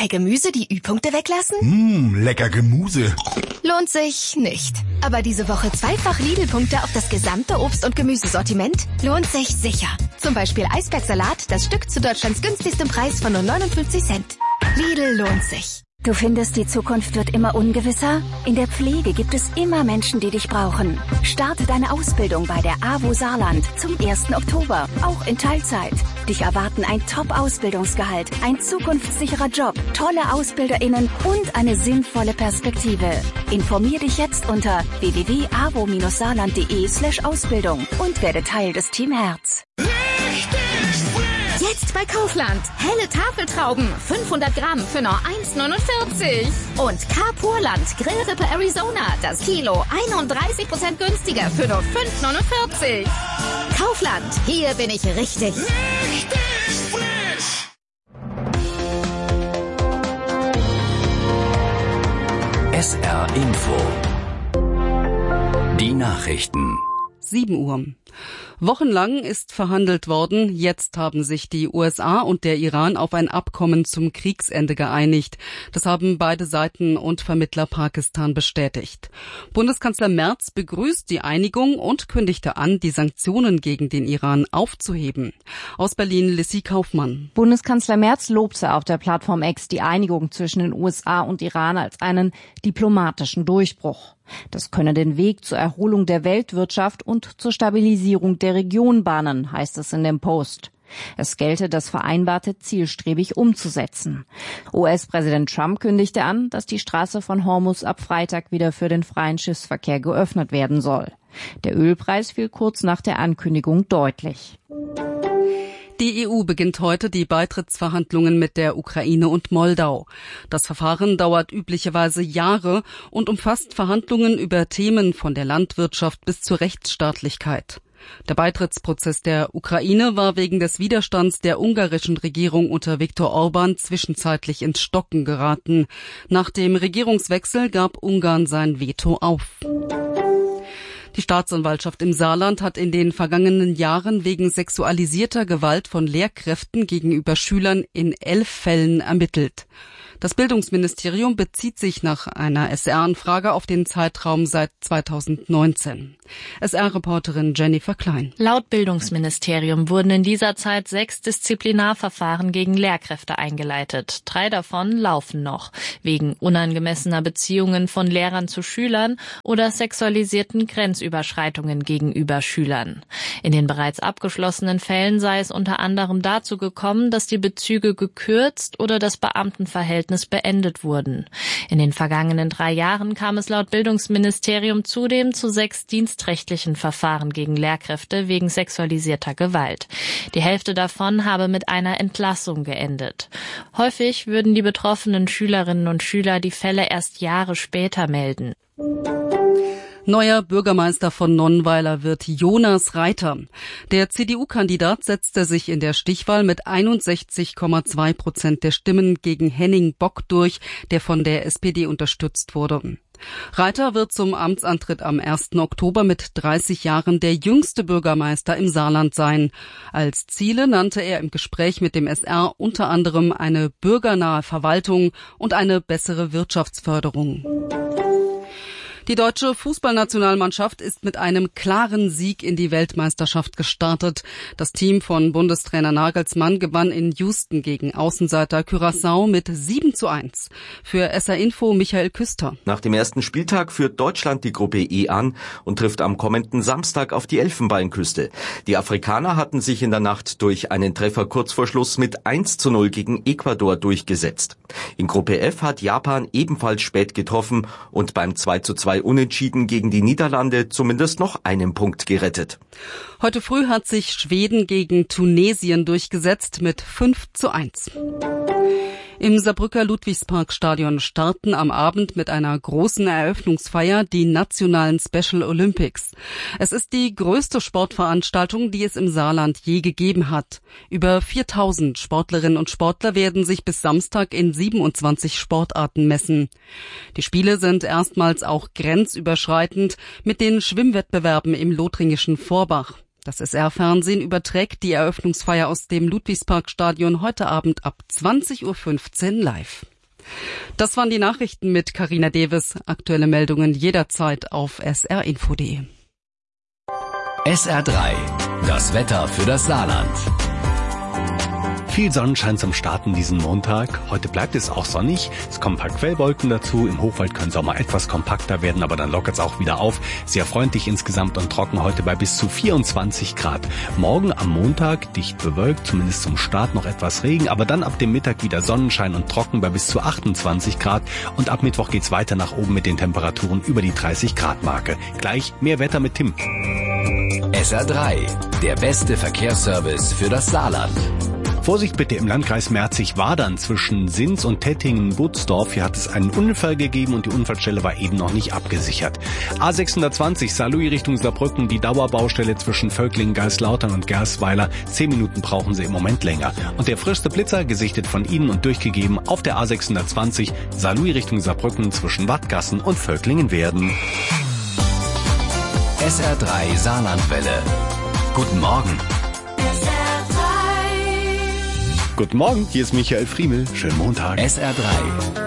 Bei Gemüse die Ü-Punkte weglassen? Lecker Gemüse. Lohnt sich nicht. Aber diese Woche zweifach Lidl-Punkte auf das gesamte Obst- und Gemüsesortiment lohnt sich sicher. Zum Beispiel Eisbergsalat, das Stück zu Deutschlands günstigstem Preis von nur 59 Cent. Lidl lohnt sich. Du findest, die Zukunft wird immer ungewisser? In der Pflege gibt es immer Menschen, die dich brauchen. Starte deine Ausbildung bei der AWO Saarland zum 1. Oktober, auch in Teilzeit. Dich erwarten ein Top-Ausbildungsgehalt, ein zukunftssicherer Job, tolle AusbilderInnen und eine sinnvolle Perspektive. Informier dich jetzt unter www.avo-saarland.de/Ausbildung und werde Teil des Team Herz. Jetzt bei Kaufland. Helle Tafeltrauben, 500 Gramm für nur 1,49. Und Carpurland Grillrippe Arizona, das Kilo 31% günstiger für nur 5,49. Kaufland, hier bin ich richtig. SR Info. Die Nachrichten. 7 Uhr. Wochenlang ist verhandelt worden. Jetzt haben sich die USA und der Iran auf ein Abkommen zum Kriegsende geeinigt. Das haben beide Seiten und Vermittler Pakistan bestätigt. Bundeskanzler Merz begrüßt die Einigung und kündigte an, die Sanktionen gegen den Iran aufzuheben. Aus Berlin Lissy Kaufmann. Bundeskanzler Merz lobte auf der Plattform X die Einigung zwischen den USA und Iran als einen diplomatischen Durchbruch. Das könne den Weg zur Erholung der Weltwirtschaft und zur Stabilisierung der Region bahnen, heißt es in dem Post. Es gelte, das Vereinbarte zielstrebig umzusetzen. US-Präsident Trump kündigte an, dass die Straße von Hormuz ab Freitag wieder für den freien Schiffsverkehr geöffnet werden soll. Der Ölpreis fiel kurz nach der Ankündigung deutlich. Die EU beginnt heute die Beitrittsverhandlungen mit der Ukraine und Moldau. Das Verfahren dauert üblicherweise Jahre und umfasst Verhandlungen über Themen von der Landwirtschaft bis zur Rechtsstaatlichkeit. Der Beitrittsprozess der Ukraine war wegen des Widerstands der ungarischen Regierung unter Viktor Orban zwischenzeitlich ins Stocken geraten. Nach dem Regierungswechsel gab Ungarn sein Veto auf. Die Staatsanwaltschaft im Saarland hat in den vergangenen Jahren wegen sexualisierter Gewalt von Lehrkräften gegenüber Schülern in 11 Fällen ermittelt. Das Bildungsministerium bezieht sich nach einer SR-Anfrage auf den Zeitraum seit 2019. SR-Reporterin Jennifer Klein. Laut Bildungsministerium wurden in dieser Zeit 6 Disziplinarverfahren gegen Lehrkräfte eingeleitet. 3 davon laufen noch, wegen unangemessener Beziehungen von Lehrern zu Schülern oder sexualisierten Grenzüberschreitungen gegenüber Schülern. In den bereits abgeschlossenen Fällen sei es unter anderem dazu gekommen, dass die Bezüge gekürzt oder das Beamtenverhältnis beendet wurden. In den vergangenen 3 Jahren kam es laut Bildungsministerium zudem zu 6 dienstrechtlichen Verfahren gegen Lehrkräfte wegen sexualisierter Gewalt. Die Hälfte davon habe mit einer Entlassung geendet. Häufig würden die betroffenen Schülerinnen und Schüler die Fälle erst Jahre später melden. Neuer Bürgermeister von Nonnweiler wird Jonas Reiter. Der CDU-Kandidat setzte sich in der Stichwahl mit 61,2% der Stimmen gegen Henning Bock durch, der von der SPD unterstützt wurde. Reiter wird zum Amtsantritt am 1. Oktober mit 30 Jahren der jüngste Bürgermeister im Saarland sein. Als Ziele nannte er im Gespräch mit dem SR unter anderem eine bürgernahe Verwaltung und eine bessere Wirtschaftsförderung. Die deutsche Fußballnationalmannschaft ist mit einem klaren Sieg in die Weltmeisterschaft gestartet. Das Team von Bundestrainer Nagelsmann gewann in Houston gegen Außenseiter Curaçao mit 7:1. Für SR Info Michael Küster. Nach dem ersten Spieltag führt Deutschland die Gruppe E an und trifft am kommenden Samstag auf die Elfenbeinküste. Die Afrikaner hatten sich in der Nacht durch einen Treffer kurz vor Schluss mit 1:0 gegen Ecuador durchgesetzt. In Gruppe F hat Japan ebenfalls spät getroffen und beim 2:2 Unentschieden gegen die Niederlande zumindest noch einen Punkt gerettet. Heute früh hat sich Schweden gegen Tunesien durchgesetzt mit 5:1. Im Saarbrücker Ludwigsparkstadion starten am Abend mit einer großen Eröffnungsfeier die nationalen Special Olympics. Es ist die größte Sportveranstaltung, die es im Saarland je gegeben hat. Über 4.000 Sportlerinnen und Sportler werden sich bis Samstag in 27 Sportarten messen. Die Spiele sind erstmals auch grenzüberschreitend mit den Schwimmwettbewerben im lothringischen Vorbach. Das SR-Fernsehen überträgt die Eröffnungsfeier aus dem Ludwigsparkstadion heute Abend ab 20:15 Uhr live. Das waren die Nachrichten mit Carina Deves. Aktuelle Meldungen jederzeit auf srinfo.de. SR3, das Wetter für das Saarland. Viel Sonnenschein zum Starten diesen Montag. Heute bleibt es auch sonnig. Es kommen ein paar Quellwolken dazu. Im Hochwald können es auch mal etwas kompakter werden, aber dann lockert es auch wieder auf. Sehr freundlich insgesamt und trocken heute bei bis zu 24 Grad. Morgen am Montag dicht bewölkt, zumindest zum Start noch etwas Regen, aber dann ab dem Mittag wieder Sonnenschein und trocken bei bis zu 28 Grad. Und ab Mittwoch geht's weiter nach oben mit den Temperaturen über die 30 Grad Marke. Gleich mehr Wetter mit Tim. SR3, der beste Verkehrsservice für das Saarland. Vorsicht bitte im Landkreis Merzig-Wadern zwischen Sins und Tettingen-Butzdorf. Hier hat es einen Unfall gegeben und die Unfallstelle war eben noch nicht abgesichert. A620 Saarlouis Richtung Saarbrücken, die Dauerbaustelle zwischen Völklingen, Geislautern und Gersweiler. 10 Minuten brauchen Sie im Moment länger. Und der frischste Blitzer, gesichtet von Ihnen und durchgegeben auf der A620 Saarlouis Richtung Saarbrücken zwischen Wattgassen und Völklingen-Werden. SR3 Saarlandwelle. Guten Morgen. Guten Morgen, hier ist Michael Friemel. Schönen Montag. SR3.